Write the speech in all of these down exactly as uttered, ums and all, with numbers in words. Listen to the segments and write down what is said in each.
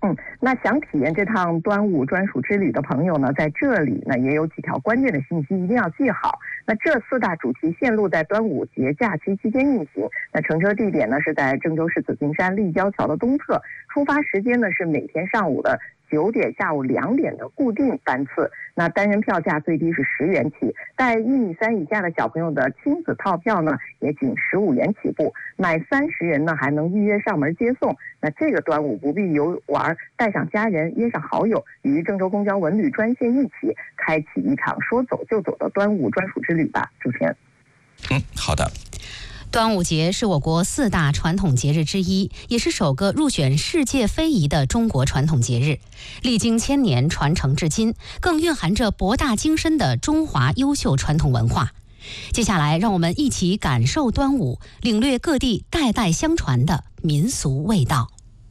嗯，那想体验这趟端午专属之旅的朋友呢，在这里呢也有几条关键的信息一定要记好。那这四大主题线路在端午节假期期间运行。那乘车地点呢是在郑州市紫金山立交桥的东侧，出发时间呢是每天上午的九点、下午两点的固定班次。那单人票价最低是十元起，带一米三以下的小朋友的亲子套票呢也仅十五元起步，满三十人呢还能预约上门接送。那这个端午不必游玩，带上家人，约上好友，与郑州公交文旅专线一起，开启一场说走就走的端午专属之旅吧。主持人， 嗯，好的。 端午节是我国四大传统节日之一，也是首个入选世界非遗的中国传统节日。历经千年传承至今，更蕴含着博大精深的中华优秀传统文化。接下来，让我们一起感受端午，领略各地代代相传的民俗味道。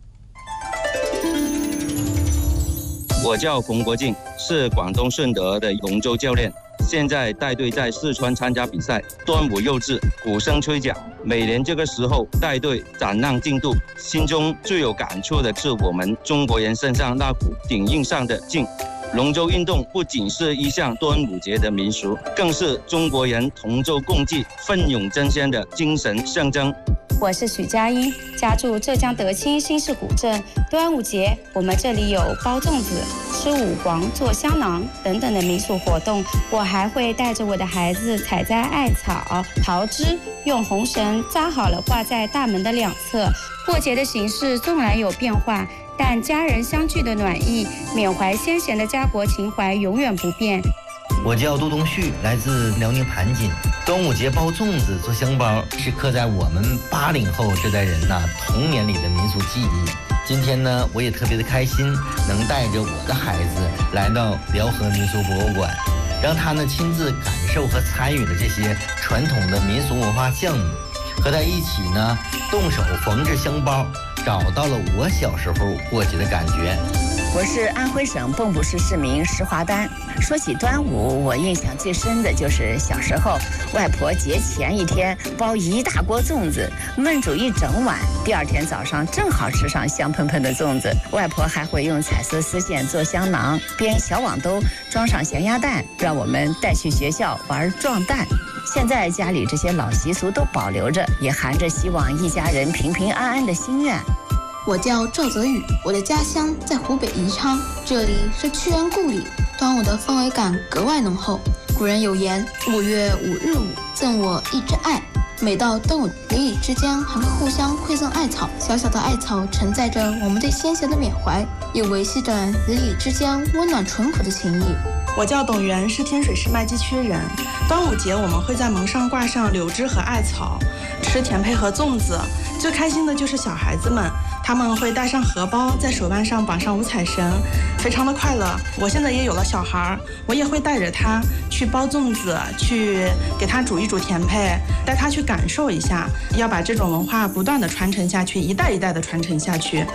我叫龚国敬，是广东顺德的龙舟教练。现在带队在四川参加比赛，端午又至，鼓声吹响。每年这个时候带队展望进度，心中最有感触的是我们中国人身上那股顶硬上的劲。龙舟运动不仅是一项端午节的民俗，更是中国人同舟共济、奋勇争先的精神象征。 我是许佳音，家住浙江德清新市古镇。端午节，我们这里有包粽子、吃五黄、做香囊等等的民俗活动。我还会带着我的孩子采摘艾草、桃枝，用红绳扎好了挂在大门的两侧。过节的形式纵然有变化，但家人相聚的暖意、缅怀先贤的家国情怀永远不变。 我叫杜东旭，来自辽宁盘锦。端午节包粽子、做香包，是刻在我们八零后这代人呐童年里的民俗记忆。今天呢，我也特别的开心，能带着我的孩子来到辽河民俗博物馆，让他呢亲自感受和参与了这些传统的民俗文化项目，和他一起呢动手缝制香包，找到了我小时候过节的感觉。 我是安徽省蚌埠市市民石华丹。说起端午，我印象最深的就是小时候，外婆节前一天包一大锅粽子，焖煮一整晚，第二天早上正好吃上香喷喷的粽子。外婆还会用彩色丝线做香囊，编小网兜装上咸鸭蛋，让我们带去学校玩撞蛋。现在家里这些老习俗都保留着，也含着希望一家人平平安安的心愿。 我叫赵泽宇，我的家乡在湖北宜昌，这里是屈原故里，端午的氛围感格外浓厚。古人有言，五月五日午，赠我一枝艾。每到端午，邻里之间还会互相馈赠艾草，小小的艾草承载着我们对先贤的缅怀，也维系着邻里之间温暖淳朴的情谊。 我叫董源，是天水市麦积区人。端午节我们会在门上挂上柳枝和艾草，吃甜胚和粽子。最开心的就是小孩子们，他们会带上荷包，在手腕上绑上五彩绳，非常的快乐。我现在也有了小孩，我也会带着他去包粽子，去给他煮一煮甜胚，带他去感受一下，要把这种文化不断的传承下去，一代一代的传承下去。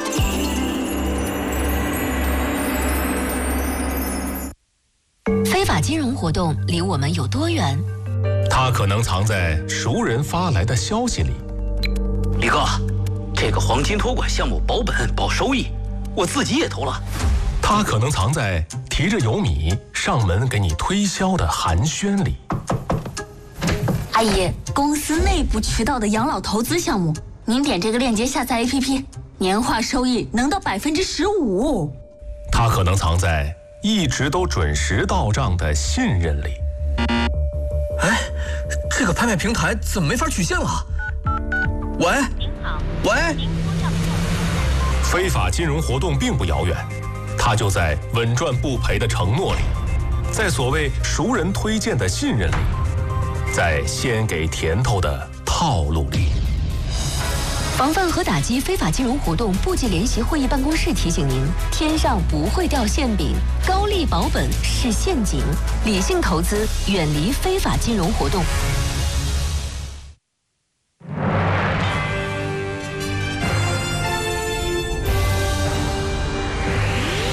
非法金融活动离我们有多远？ 它可能藏在熟人发来的消息里。 李哥，这个黄金托管项目保本保收益，我自己也投了。 它可能藏在提着油米上门给你推销的寒暄里。 阿姨，公司内部渠道的养老投资项目，您点这个链接下载 A P P， 年化收益能到百分之十五。 它可能藏在一直都准时到账的信任里。 哎，这个拍卖平台怎么没法取现了？喂，您好，喂。 非法金融活动并不遥远，它就在稳赚不赔的承诺里，在所谓熟人推荐的信任里，在先给甜头的套路里。 防范和打击非法金融活动部级联席会议办公室提醒您：天上不会掉馅饼，高利保本是陷阱，理性投资，远离非法金融活动。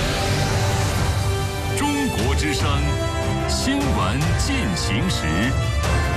中国之声，新闻进行时。